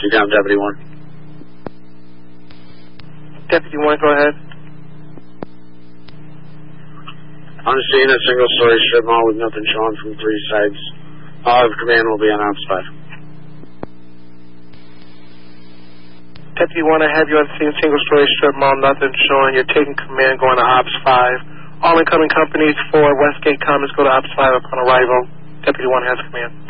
You down, Deputy 1. Deputy 1, go ahead. On the scene, a single-story strip mall with nothing showing from 3 sides. All of command will be on Ops 5. Deputy 1, I have you on scene, single-story strip mall, nothing showing. You're taking command, going to Ops 5. All incoming companies for Westgate Commons go to Ops 5 upon arrival. Deputy 1 has command.